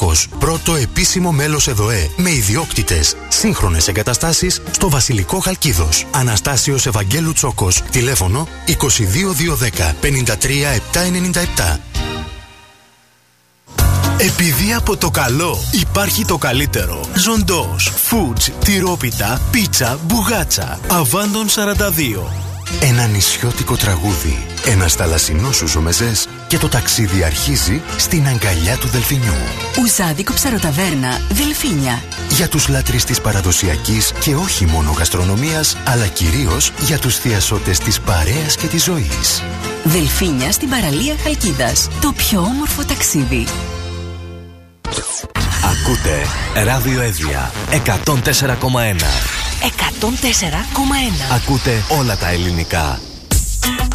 Τσόκος, πρώτο επίσημο μέλος ΕΔΟΕ, με ιδιόκτητες, σύγχρονες εγκαταστάσεις στο Βασιλικό Χαλκίδος. Αναστάσιος Ευαγγέλου Τσόκος, τηλέφωνο 22210 53797. Επειδή από το καλό υπάρχει το καλύτερο. Ζοντός, Foods, τυρόπιτα, πίτσα, μπουγάτσα. Αβάντων 42. Ένα νησιώτικο τραγούδι, ένας θαλασσινός ουζομεζές και το ταξίδι αρχίζει στην αγκαλιά του Δελφινιού. Ουζάδικο ψαροταβέρνα, Δελφίνια. Για τους λάτρεις της παραδοσιακής και όχι μόνο γαστρονομίας, αλλά κυρίως για τους θειασότες της παρέας και της ζωής. Δελφίνια στην παραλία Χαλκίδας. Το πιο όμορφο ταξίδι. Ακούτε Ράδιο Εύβοια 104,1. 104,1. Ακούτε όλα τα ελληνικά.